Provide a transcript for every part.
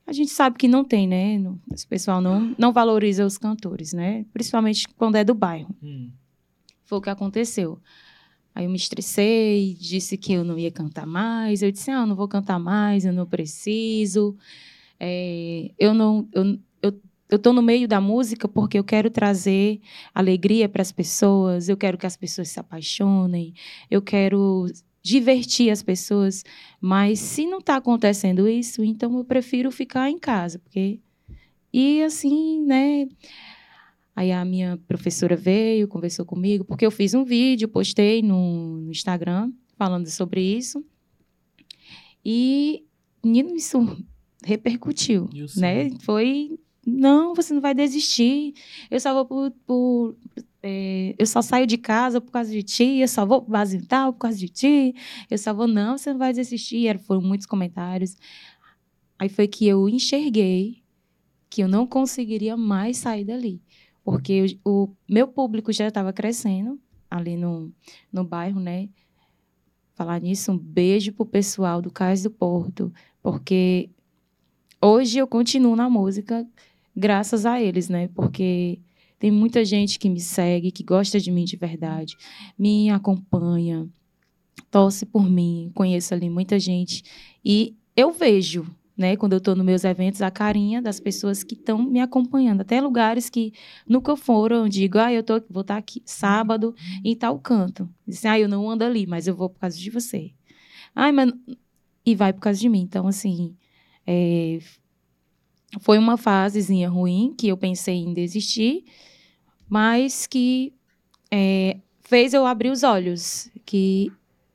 a gente sabe que não tem, né? Esse pessoal não valoriza os cantores, né? Principalmente quando é do bairro. Foi o que aconteceu. Aí eu me estressei, disse que eu não ia cantar mais. Eu disse, não vou cantar mais, eu não preciso. Eu estou no meio da música porque eu quero trazer alegria para as pessoas, eu quero que as pessoas se apaixonem, eu quero divertir as pessoas, mas se não está acontecendo isso, então eu prefiro ficar em casa. E assim, né? Aí a minha professora veio, conversou comigo, porque eu fiz um vídeo, postei no Instagram, falando sobre isso. E, menino, isso repercutiu, né? Foi, não, você não vai desistir. Eu só vou eu só saio de casa por causa de ti, eu só vou para o base tal por causa de ti, eu só vou, não, você não vai desistir. Foram muitos comentários. Aí foi que eu enxerguei que eu não conseguiria mais sair dali, porque o meu público já estava crescendo ali no bairro, né? Falar nisso, um beijo para o pessoal do Cais do Porto, porque hoje eu continuo na música graças a eles, né? Porque tem muita gente que me segue, que gosta de mim de verdade, me acompanha, torce por mim, conheço ali muita gente. E eu vejo, né, quando eu estou nos meus eventos, a carinha das pessoas que estão me acompanhando. Até lugares que nunca foram, eu digo, vou estar aqui sábado em tal canto. Dizem, eu não ando ali, mas eu vou por causa de você. E vai por causa de mim. Então, assim, foi uma fasezinha ruim, que eu pensei em desistir, mas que fez eu abrir os olhos, que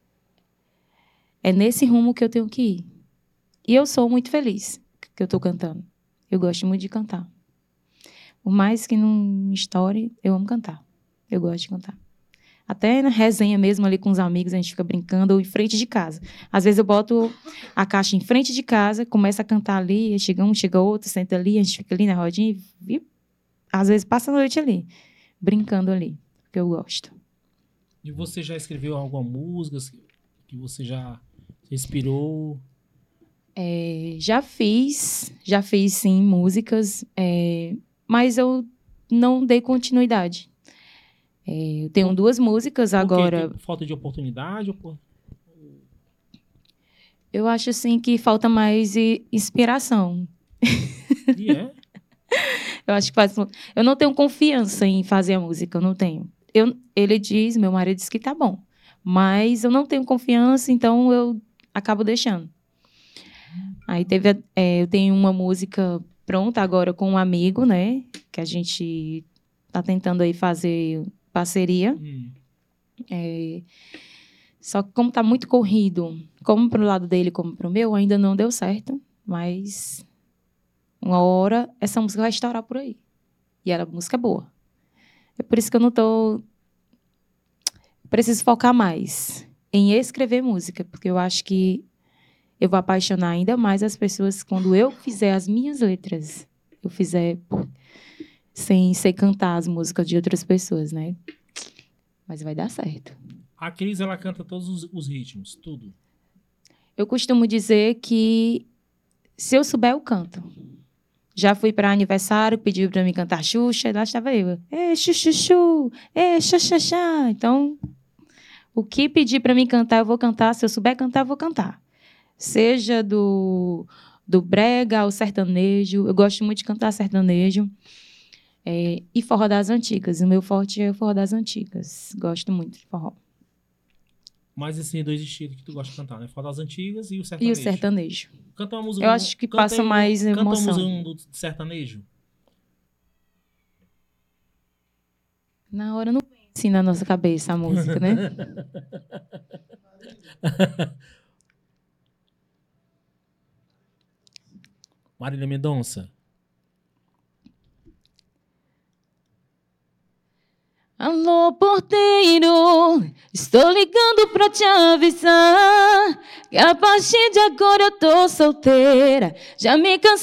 é nesse rumo que eu tenho que ir. E eu sou muito feliz que eu estou cantando. Eu gosto muito de cantar. Por mais que não estoure, eu amo cantar. Eu gosto de cantar. Até na resenha mesmo ali com os amigos, a gente fica brincando, ou em frente de casa. Às vezes eu boto a caixa em frente de casa, começo a cantar ali, chega um, chega outro, senta ali, a gente fica ali na rodinha e às vezes passa a noite ali, brincando ali, porque eu gosto. E você já escreveu alguma música que você já se inspirou? Já fiz sim músicas, mas eu não dei continuidade. Eu tenho 2 músicas agora. Por falta de oportunidade? Eu acho assim que falta mais inspiração. Eu acho que eu não tenho confiança em fazer a música, eu não tenho. Meu marido diz que tá bom, mas eu não tenho confiança, então eu acabo deixando. Aí eu tenho uma música pronta agora com um amigo, né? Que a gente está tentando aí fazer parceria. Só que como está muito corrido, como para o lado dele, como para o meu, ainda não deu certo. Mas uma hora essa música vai estourar por aí. E a música é boa. É por isso que eu não estou... Preciso focar mais em escrever música, porque eu acho que eu vou apaixonar ainda mais as pessoas quando eu fizer as minhas letras. Eu fizer sem ser cantar as músicas de outras pessoas, né? Mas vai dar certo. A Cris, ela canta todos os ritmos, tudo. Eu costumo dizer que se eu souber, eu canto. Já fui para aniversário, pediu para mim cantar Xuxa, e lá estava eu. Xuxuxu, xaxaxá. Então, o que pedir para mim cantar, eu vou cantar. Se eu souber cantar, eu vou cantar. Seja do brega ao sertanejo. Eu gosto muito de cantar sertanejo. E forró das antigas. O meu forte é o forró das antigas. Gosto muito de forró. Mas esses 2 estilos que tu gosta de cantar, né? Forró das antigas e o sertanejo. E o sertanejo. Canta uma música... Eu acho que passa mais emoção. Canta uma música do sertanejo. Na hora não vem assim na nossa cabeça a música, né? Marília Mendonça. Alô, porteiro, estou ligando pra te avisar que a partir de agora eu tô solteira. Já me cansei